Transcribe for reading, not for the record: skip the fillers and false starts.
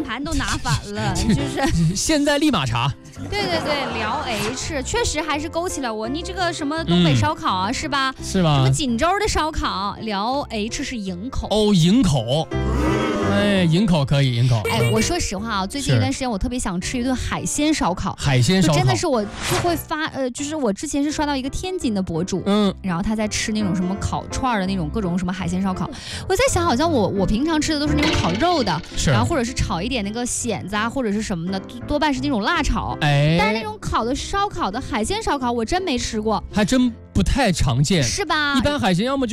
盘都拿反了，就是现在立马查。 对，聊 H 确实还是勾起了我，你这个什么东北烧烤啊，是吧？ 是吧？ 什么锦州的烧烤，聊 H 是营口。 哦，营口。哎，营口可以，营口。 哎，我说实话啊，最近一段时间我特别想吃一顿海鲜烧烤。 海鲜烧烤真的是我就会发就是我之前是刷到一个天津的博主，然后他在吃那种什么烤串的那种各种什么海鲜烧烤。我在想，好像我平常吃的都是那种烤肉的，然后或者是炒一点那个蚬子啊，或者是什么的，多半是那种辣炒。 哎， 但是那种烤的烧烤的海鲜烧烤，我真没吃过， 还真不太常见， 是吧？ 一般海鲜要么